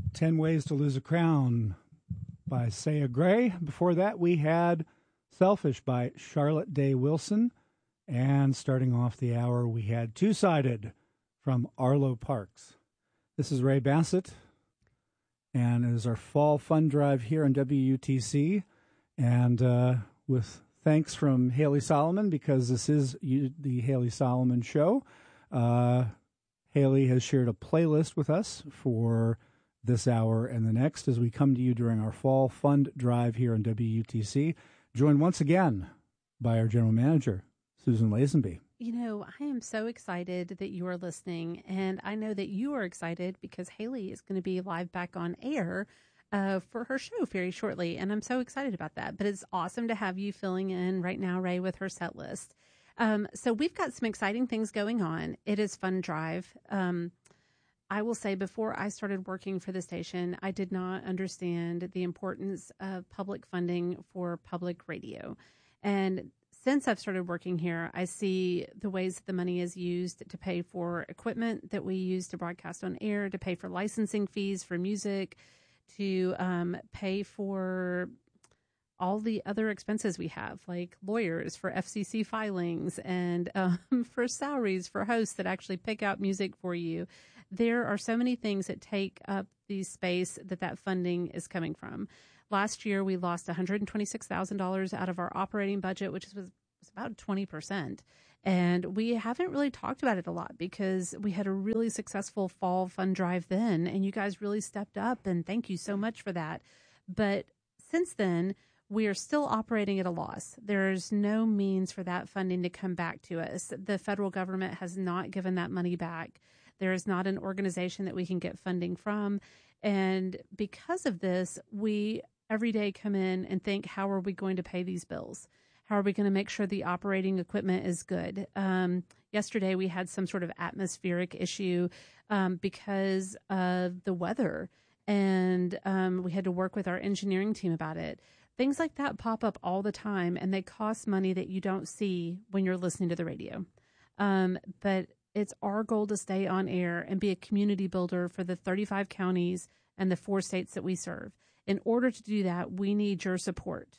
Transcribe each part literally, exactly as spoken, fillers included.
ten Ways to Lose a Crown by Saya Gray. Before that, we had Selfish by Charlotte Day Wilson. And starting off the hour, we had Two-Sided from Arlo Parks. This is Ray Bassett, and it is our fall fun drive here on W U T C. And uh, with thanks from Haley Solomon, because this is the Haley Solomon Show. Uh, Haley has shared a playlist with us for this hour and the next as we come to you during our fall fund drive here on W U T C, joined once again by our general manager, Susan Lazenby. You know, I am so excited that you are listening, and I know that you are excited because Haley is going to be live back on air uh, for her show very shortly, and I'm so excited about that. But it's awesome to have you filling in right now, Ray, with her set list. Um, so we've got some exciting things going on. It is Fun Drive. Um, I will say before I started working for the station, I did not understand the importance of public funding for public radio. And since I've started working here, I see the ways that the money is used to pay for equipment that we use to broadcast on air, to pay for licensing fees for music, to um, pay for all the other expenses we have, like lawyers for F C C filings and um, for salaries for hosts that actually pick out music for you. There are so many things that take up the space that that funding is coming from. Last year, we lost one hundred twenty-six thousand dollars out of our operating budget, which was, was about twenty percent. And we haven't really talked about it a lot because we had a really successful fall fund drive then, and you guys really stepped up, and thank you so much for that. But since then, we are still operating at a loss. There's no means for that funding to come back to us. The federal government has not given that money back. There is not an organization that we can get funding from. And because of this, we every day come in and think, how are we going to pay these bills? How are we going to make sure the operating equipment is good? Um, yesterday, we had some sort of atmospheric issue um, because of the weather, and um, we had to work with our engineering team about it. Things like that pop up all the time, and they cost money that you don't see when you're listening to the radio. Um, but it's our goal to stay on air and be a community builder for the thirty-five counties and the four states that we serve. In order to do that, we need your support.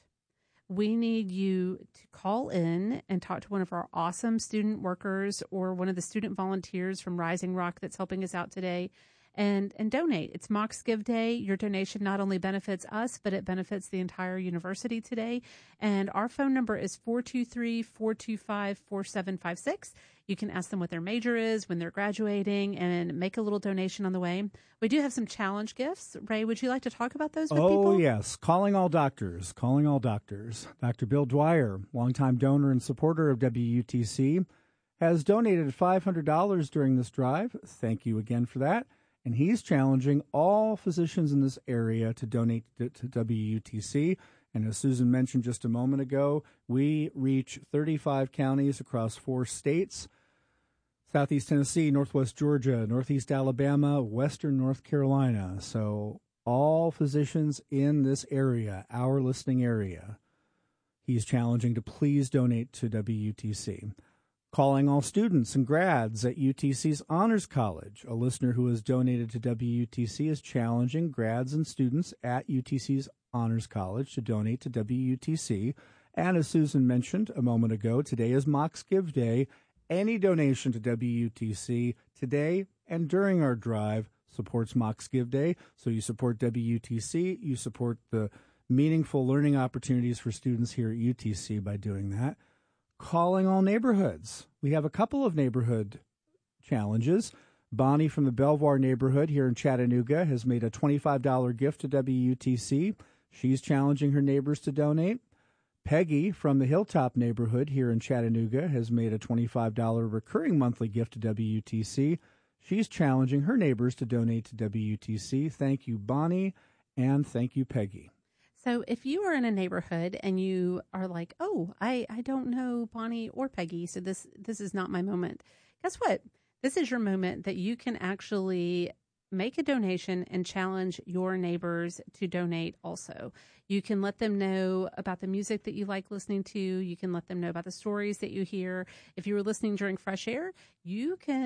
We need you to call in and talk to one of our awesome student workers or one of the student volunteers from Rising Rock that's helping us out today, and and donate. It's Mocs Give Day. Your donation not only benefits us, but it benefits the entire university today. And our phone number is four two three, four two five, four seven five six. You can ask them what their major is, when they're graduating, and make a little donation on the way. We do have some challenge gifts. Ray, would you like to talk about those with oh, people? Oh, yes. Calling all doctors. Calling all doctors. Doctor Bill Dwyer, longtime donor and supporter of W U T C, has donated five hundred dollars during this drive. Thank you again for that. And he's challenging all physicians in this area to donate to, to W U T C. And as Susan mentioned just a moment ago, we reach thirty-five counties across four states: Southeast Tennessee, Northwest Georgia, Northeast Alabama, Western North Carolina. So all physicians in this area, our listening area, he's challenging to please donate to W U T C. Calling all students and grads at U T C's Honors College. A listener who has donated to W U T C is challenging grads and students at U T C's Honors College to donate to W U T C. And as Susan mentioned a moment ago, today is Mocs Give Day. Any donation to W U T C today and during our drive supports Mocs Give Day. So you support W U T C, you support the meaningful learning opportunities for students here at U T C by doing that. Calling all neighborhoods. We have a couple of neighborhood challenges. Bonnie from the Belvoir neighborhood here in Chattanooga has made a twenty-five dollars gift to W U T C. She's challenging her neighbors to donate. Peggy from the Hilltop neighborhood here in Chattanooga has made a twenty-five dollars recurring monthly gift to W U T C. She's challenging her neighbors to donate to W U T C. Thank you, Bonnie, and thank you, Peggy. So if you are in a neighborhood and you are like, oh, I, I don't know Bonnie or Peggy, so this this is not my moment. Guess what? This is your moment that you can actually make a donation and challenge your neighbors to donate also. You can let them know about the music that you like listening to. You can let them know about the stories that you hear. If you were listening during Fresh Air, you can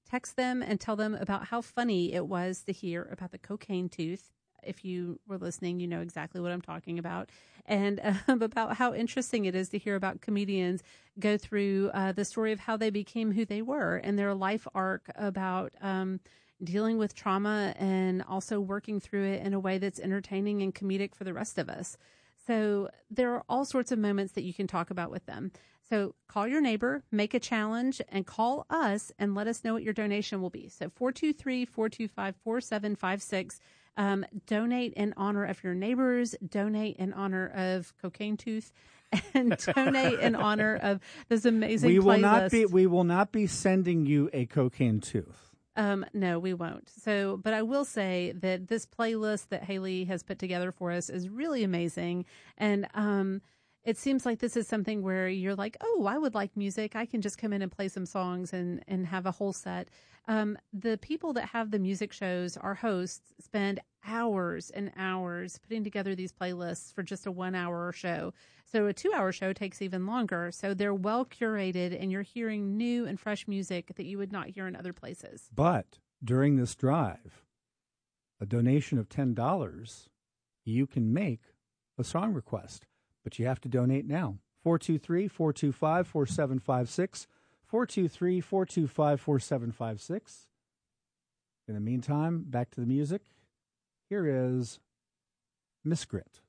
text them and tell them about how funny it was to hear about the cocaine tooth. If you were listening, you know exactly what I'm talking about. And um, about how interesting it is to hear about comedians go through uh, the story of how they became who they were and their life arc about um, dealing with trauma and also working through it in a way that's entertaining and comedic for the rest of us. So there are all sorts of moments that you can talk about with them. So call your neighbor, make a challenge, and call us and let us know what your donation will be. So four two three, four two five, four seven five six. Um, donate in honor of your neighbors, donate in honor of Cocaine Tooth, and donate in honor of this amazing we will playlist. not be we will not be sending you a cocaine tooth. Um, no, we won't. So, but I will say that this playlist that Haley has put together for us is really amazing. And um, it seems like this is something where you're like, oh, I would like music. I can just come in and play some songs and, and have a whole set. Um, the people that have the music shows, our hosts, spend hours and hours putting together these playlists for just a one hour show. So a two hour show takes even longer. So they're well curated and you're hearing new and fresh music that you would not hear in other places. But during this drive, a donation of ten dollars, you can make a song request, but you have to donate now. four two three, four two five, four seven five six. four two three, four two five, four seven five six. In the meantime, back to the music. Here is Miss Grit.